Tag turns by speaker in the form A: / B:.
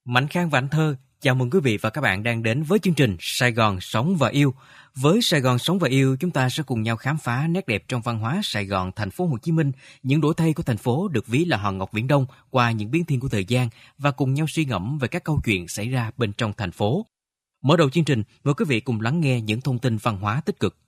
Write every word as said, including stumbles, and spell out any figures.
A: Mạnh Khang và Anh Thơ chào mừng quý vị và các bạn đang đến với chương trình Sài Gòn Sống và Yêu. Với Sài Gòn Sống và Yêu, chúng ta sẽ cùng nhau khám phá nét đẹp trong văn hóa Sài Gòn, thành phố Hồ Chí Minh, những đổi thay của thành phố được ví là hòn ngọc viễn đông qua những biến thiên của thời gian và cùng nhau suy ngẫm về các câu chuyện xảy ra bên trong thành phố. Mở đầu chương trình, mời quý vị cùng lắng nghe những thông tin văn hóa tích cực.